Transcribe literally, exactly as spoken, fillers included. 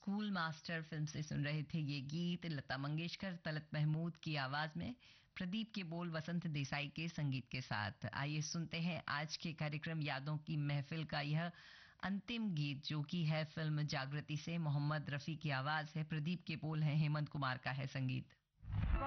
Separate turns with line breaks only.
School master film से सुन रहे थे ये गीत। लता मंगेशकर, तलत महमूद की आवाज में, प्रदीप के बोल वसंत देसाई के संगीत के साथ। आइए सुनते हैं आज के कार्यक्रम यादों की महफिल का यह अंतिम गीत, जो कि है फिल्म जागृति से। मोहम्मद रफी की आवाज है, प्रदीप के बोल है, हेमंत कुमार का है संगीत।